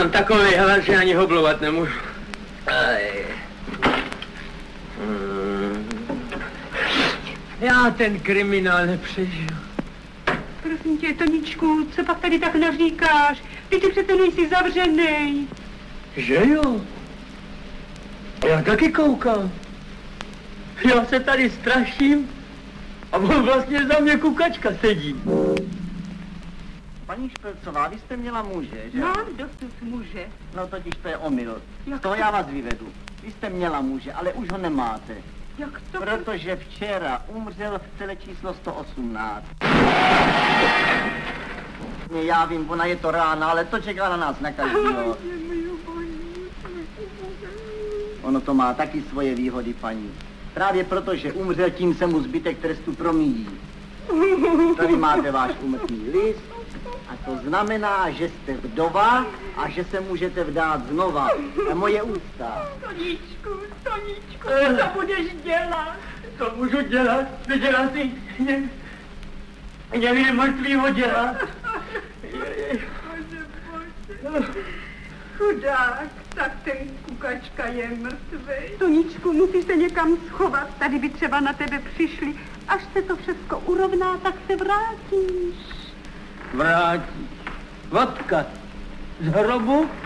Mám takový hlas, že ani hoblovat nemůžu. Já ten kriminál nepřežiju. Prosím tě, Toničku, co pak tady tak naříkáš? Ty přece nejsi zavřenej. Že jo? Já taky koukám. Já se tady straším a on vlastně za mě kukačka sedí. Paní Špercová, vy jste měla muže, že? Mám dosud muže. No totiž to je omyl. Jak To to? já vás vyvedu. Vy jste měla muže, ale už ho nemáte. Jak to? Protože včera umřel v cele číslo 118. Já vím, ona je to rána, ale to čeká na nás na každého. Ono to má taky svoje výhody, paní. Právě proto, že umřel, tím se mu zbytek trestu promíjí. Tady máte váš úmrtný list a to znamená, že jste vdova a že se můžete vdát znova. A moje úcta. Toničku, co budeš dělat? To můžu dělat, nedělat si mě mrtvýho dělat. Chudák, tak ten kukačka je mrtvý. Toničku, musíš se někam schovat, tady by třeba na tebe přišli. Až se to všechno urovná, tak se vrátíš. Vrátíš. Odkud? Z hrobu?